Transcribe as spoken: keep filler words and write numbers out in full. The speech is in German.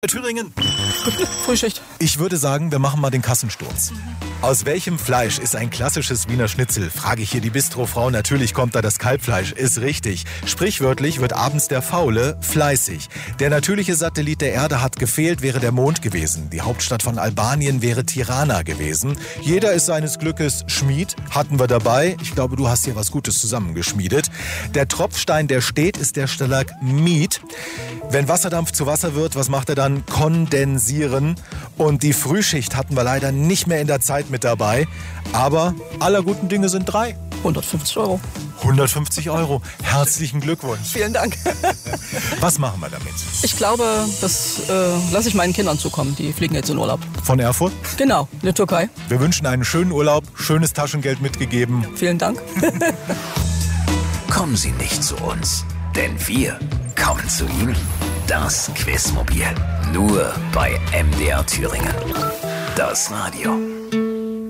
Thüringen. Frühschicht. Ich würde sagen, wir machen mal den Kassensturz. Aus welchem Fleisch ist ein klassisches Wiener Schnitzel? Frage ich hier die Bistrofrau. Natürlich kommt da das Kalbfleisch. Ist richtig. Sprichwörtlich wird abends der Faule fleißig. Der natürliche Satellit der Erde hat gefehlt, wäre der Mond gewesen. Die Hauptstadt von Albanien wäre Tirana gewesen. Jeder ist seines Glückes Schmied. Hatten wir dabei. Ich glaube, du hast hier was Gutes zusammengeschmiedet. Der Tropfstein, der steht, ist der Stalagmit. Wenn Wasserdampf zu Wasser wird, was macht er dann? Kondensieren. Und die Frühschicht hatten wir leider nicht mehr in der Zeit mit dabei. Aber aller guten Dinge sind drei. hundertfünfzig Euro. hundertfünfzig Euro. Herzlichen Glückwunsch. Vielen Dank. Was machen wir damit? Ich glaube, das äh, lasse ich meinen Kindern zukommen. Die fliegen jetzt in Urlaub. Von Erfurt? Genau, in der Türkei. Wir wünschen einen schönen Urlaub, schönes Taschengeld mitgegeben. Vielen Dank. Kommen Sie nicht zu uns, denn wir kommen zu Ihnen. Das Quizmobil. Nur bei M D R Thüringen. Das Radio.